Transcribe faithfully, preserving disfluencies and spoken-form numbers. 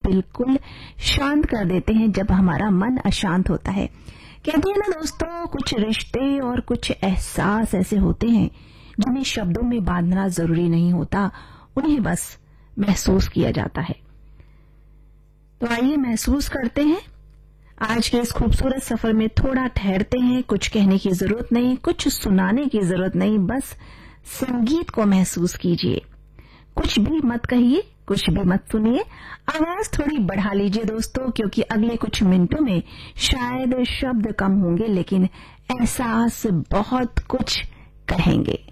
बिल्कुल शांत कर देते हैं जब हमारा मन अशांत होता है। कहते हैं ना दोस्तों, कुछ रिश्ते और कुछ एहसास ऐसे होते हैं जिन्हें शब्दों में बांधना जरूरी नहीं होता, उन्हें बस महसूस किया जाता है। तो आइए महसूस करते हैं। आज के इस खूबसूरत सफर में थोड़ा ठहरते हैं। कुछ कहने की जरूरत नहीं, कुछ सुनाने की जरूरत नहीं, बस संगीत को महसूस कीजिए। कुछ भी मत कहिए, कुछ भी मत सुनिए, आवाज थोड़ी बढ़ा लीजिए दोस्तों, क्योंकि अगले कुछ मिनटों में शायद शब्द कम होंगे लेकिन एहसास बहुत कुछ कहेंगे।